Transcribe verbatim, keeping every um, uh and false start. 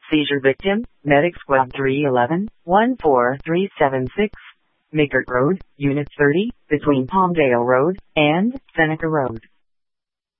Seizure victim, Medic Squad three eleven, one four three seven six, Mickert Road, Unit thirty, between Palmdale Road and Seneca Road.